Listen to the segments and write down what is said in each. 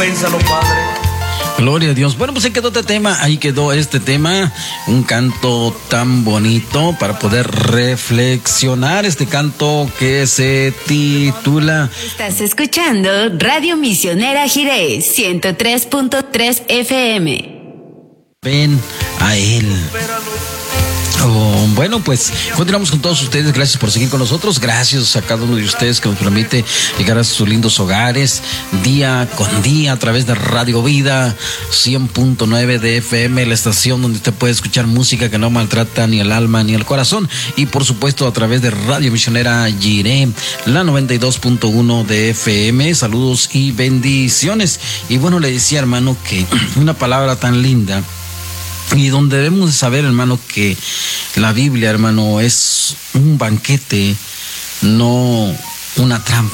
Pénsalo, Padre. Gloria a Dios. Bueno, pues ahí quedó este tema, un canto tan bonito para poder reflexionar, este canto que se titula... Estás escuchando Radio Misionera Jiré, 103.3 FM. Ven a Él. Bueno, pues continuamos con todos ustedes. Gracias por seguir con nosotros. Gracias a cada uno de ustedes que nos permite llegar a sus lindos hogares día con día a través de Radio Vida 100.9 de FM, la estación donde usted puede escuchar música que no maltrata ni el alma ni el corazón. Y por supuesto a través de Radio Misionera Jiré, la 92.1 de FM. Saludos y bendiciones. Y bueno, le decía, hermano, que una palabra tan linda, y donde debemos de saber, hermano, que la Biblia, hermano, es un banquete, no una trampa.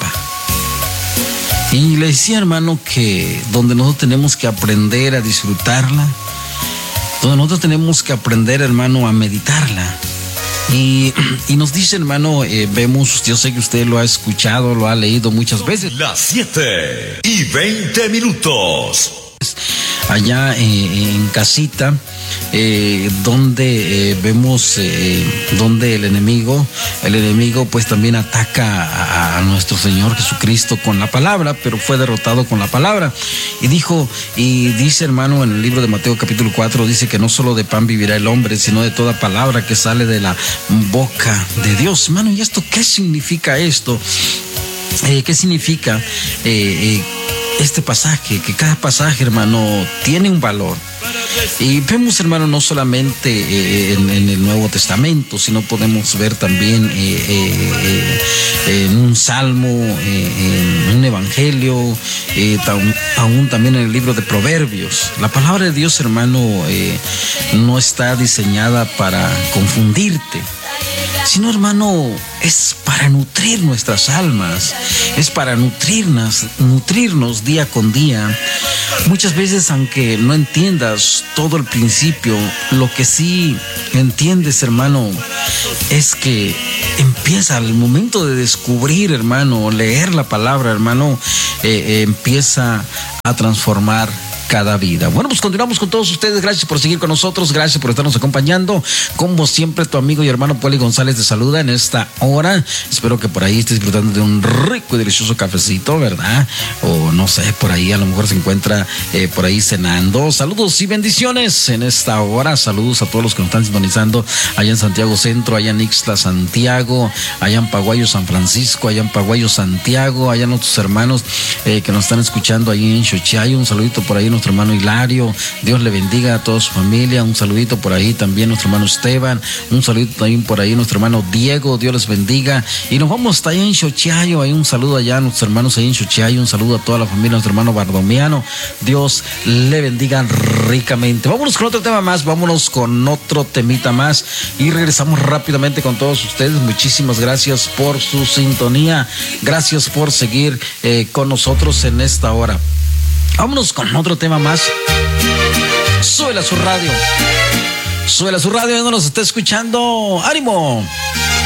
Y le decía, hermano, que donde nosotros tenemos que aprender a disfrutarla, donde nosotros tenemos que aprender, hermano, a meditarla. Y nos dice, hermano, vemos, yo sé que usted lo ha escuchado, lo ha leído muchas veces. Las 7:20. Allá en casita, donde vemos donde el enemigo pues también ataca a nuestro Señor Jesucristo con la palabra, pero fue derrotado con la palabra. Y dice, hermano, en el libro de Mateo capítulo 4, dice que no solo de pan vivirá el hombre, sino de toda palabra que sale de la boca de Dios. Hermano, ¿y esto qué significa esto? ¿Qué significa este pasaje? Que cada pasaje, hermano, tiene un valor. Y vemos, hermano, no solamente en el Nuevo Testamento, sino podemos ver también en un salmo, en un evangelio, aún también en el libro de Proverbios. La palabra de Dios, hermano, no está diseñada para confundirte, sino, hermano, es para nutrir nuestras almas, es para nutrirnos día con día. Muchas veces, aunque no entiendas todo el principio, lo que sí entiendes, hermano, es que empieza al momento de descubrir, hermano, leer la palabra, hermano, empieza a transformar cada vida. Bueno, pues continuamos con todos ustedes. Gracias por seguir con nosotros, gracias por estarnos acompañando. Como siempre, tu amigo y hermano Poli González te saluda en esta hora. Espero que por ahí estés disfrutando de un rico y delicioso cafecito, ¿verdad? O no sé, por ahí a lo mejor se encuentra por ahí cenando. Saludos y bendiciones en esta hora. Saludos a todos los que nos están sintonizando allá en Santiago Centro, allá en Ixtla, Santiago, allá en Paguayo, San Francisco, allá en Paguayo, Santiago, allá nuestros hermanos que nos están escuchando ahí en Xochiayo. Un saludito por ahí nuestro hermano Hilario, Dios le bendiga a toda su familia. Un saludito por ahí también nuestro hermano Esteban, un saludito también por ahí nuestro hermano Diego, Dios les bendiga. Y nos vamos hasta allá en Xochiayo, hay un saludo allá a nuestros hermanos ahí en Xochiayo, un saludo a toda la familia, nuestro hermano Bardomiano, Dios le bendiga ricamente. Vámonos con otro tema más, vámonos con otro temita más y regresamos rápidamente con todos ustedes. Muchísimas gracias por su sintonía, gracias por seguir con nosotros en esta hora. Vámonos con otro tema más. Súbela a su radio. Súbela a su radio, no nos está escuchando. ¡Ánimo!